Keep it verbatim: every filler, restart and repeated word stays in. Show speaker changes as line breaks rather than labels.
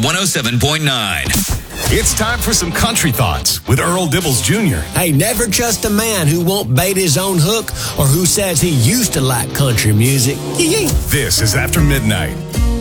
one oh seven point nine.
It's time for some country thoughts with Earl Dibbles Junior
Hey, never trust a man who won't bait his own hook or who says he used to like country music.
This is After Midnight.